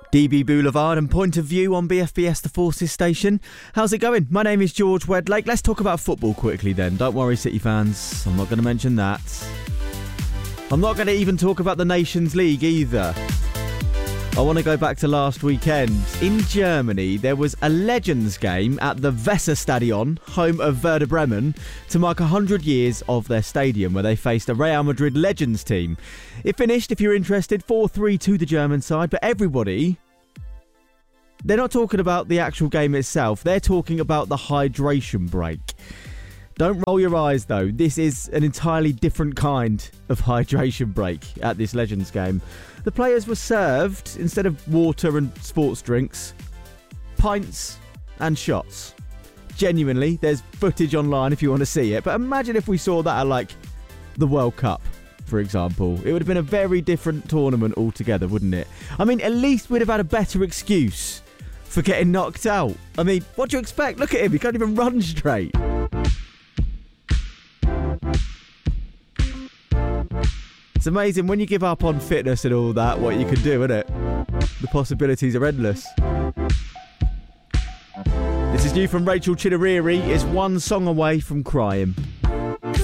DB Boulevard and Point of View on BFBS The Forces station. How's it going? My name is George Wedlake. Let's talk about football quickly then. Don't worry, City fans. I'm not going to mention that. I'm not going to even talk about the Nations League either. I want to go back to last weekend. In Germany, there was a Legends game at the Weserstadion, home of Werder Bremen, to mark 100 years of their stadium, where they faced a Real Madrid Legends team. It finished, if you're interested, 4-3 to the German side, but everybody, they're not talking about the actual game itself. They're talking about the hydration break. Don't roll your eyes, though. This is an entirely different kind of hydration break at this Legends game. The players were served, instead of water and sports drinks, pints and shots. Genuinely, there's footage online if you want to see it. But imagine if we saw that at, like, the World Cup, for example. It would have been a very different tournament altogether, wouldn't it? I mean, at least we'd have had a better excuse for getting knocked out. I mean, what do you expect? Look at him. He can't even run straight. It's amazing when you give up on fitness and all that, what you can do, isn't it? The possibilities are endless. This is new from Rachel Chidoriri. It's one song away from crying.